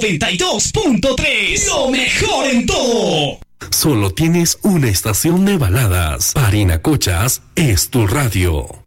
92.3. Lo mejor en todo. Solo tienes una estación de baladas. Parinacochas es tu radio.